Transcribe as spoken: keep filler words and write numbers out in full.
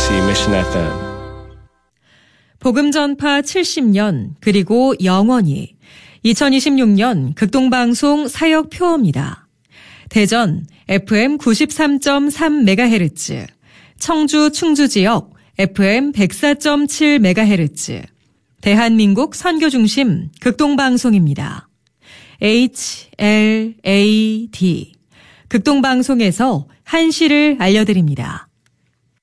케이비씨 Mission 에프엠. 복음 전파 칠십 년 그리고 영원히 이천이십육 년 극동방송 사역 표어입니다. 대전 에프엠 구십삼 점 삼 메가헤르츠, 청주 충주지역 에프엠 백사 점 칠 메가헤르츠, 대한민국 선교중심 극동방송입니다. 에이치 엘 에이 디 극동방송에서 한시를 알려드립니다.